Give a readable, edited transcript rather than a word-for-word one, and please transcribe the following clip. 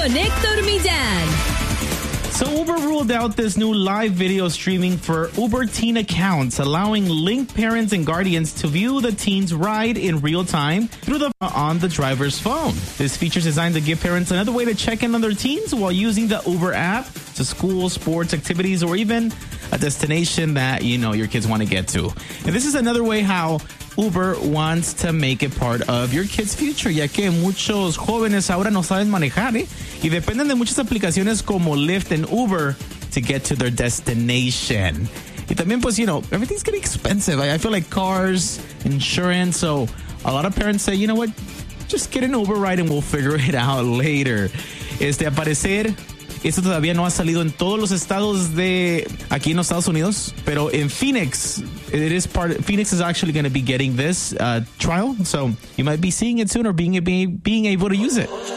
con Héctor Millán. So Uber ruled out this new live video streaming for Uber teen accounts, allowing linked parents and guardians to view the teen's ride in real time on the driver's phone. This feature is designed to give parents another way to check in on their teens while using the Uber app to school, sports, activities, or even a destination that, your kids want to get to. And this is another way how Uber wants to make it part of your kid's future, ya que muchos jóvenes ahora no saben manejar, y dependen de muchas aplicaciones como Lyft and Uber to get to their destination. Y también, pues, everything's getting expensive. I feel like cars, insurance, so a lot of parents say, you know what, just get an Uber ride and we'll figure it out later. Al parecer, esto todavía no ha salido en todos los estados de aquí en los Estados Unidos, pero en Phoenix, Phoenix is actually going to be getting this trial, so you might be seeing it soon or being able to use it.